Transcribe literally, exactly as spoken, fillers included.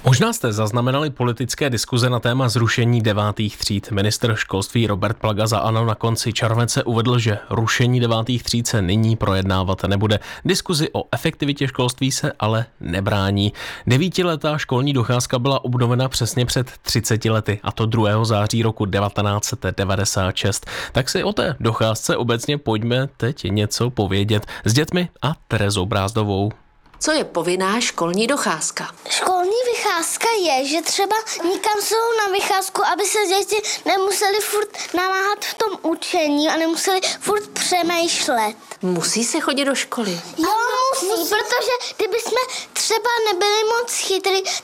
Možná jste zaznamenali politické diskuze na téma zrušení devátých tříd. Ministr školství Robert Plaga za ANO na konci července uvedl, že rušení devátých tříd se nyní projednávat nebude. Diskuzi o efektivitě školství se ale nebrání. Devítiletá školní docházka byla obnovena přesně před třiceti lety, a to druhého září roku devatenáct set devadesát šest. Tak si o té docházce obecně pojďme teď něco povědět s dětmi a Terezou Brázdovou. Co je povinná školní docházka? Školní vycházka je, že třeba někam jsou na vycházku, aby se děti nemuseli furt namáhat v tom učení a nemuseli furt přemýšlet. Musí se chodit do školy? Jo, musí, musí, protože kdyby jsme třeba nebyli moc chytrý,